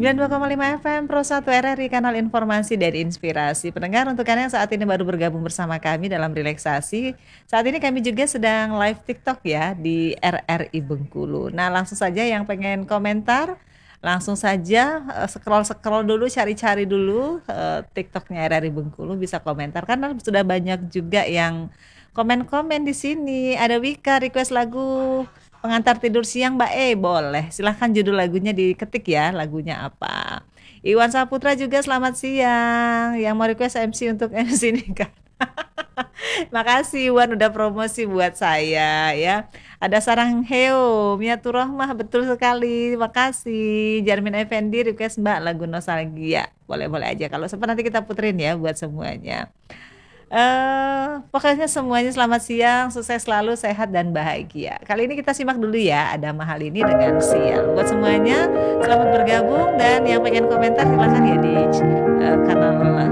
92,5 FM Pro 1 RRI, kanal informasi dari inspirasi. Pendengar, untuk kalian yang saat ini baru bergabung bersama kami dalam relaksasi, saat ini kami juga sedang live TikTok ya di RRI Bengkulu. Nah, langsung saja yang pengen komentar, langsung saja scroll-scroll dulu, cari-cari dulu TikToknya RRI Bengkulu, bisa komentar karena sudah banyak juga yang komen-komen di sini. Ada Wika request lagu pengantar tidur siang Mbak boleh. Silahkan judul lagunya diketik ya, lagunya apa. Iwan Saputra juga selamat siang. Yang mau request MC untuk MC ini kan. Makasih Iwan udah promosi buat saya ya. Ada Sarang Heo, Miatur Rohmah, betul sekali. Makasih. Jarmin Effendi request Mbak lagu nostalgia. Boleh-boleh aja. Kalau sempat nanti kita puterin ya buat semuanya. Pokoknya semuanya selamat siang, sukses selalu, sehat dan bahagia. Kali ini kita simak dulu ya, ada Mahal ini dengan Sial. Buat semuanya, selamat bergabung dan yang pengen komentar silahkan ya di kanal